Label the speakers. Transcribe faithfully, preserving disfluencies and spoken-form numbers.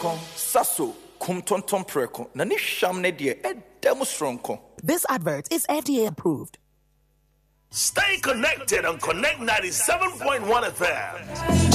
Speaker 1: Sasso, kum tonton preko, nani shamne die, e demonstronko.
Speaker 2: This advert is F D A approved.
Speaker 3: Stay connected on Connect ninety-seven point one F M.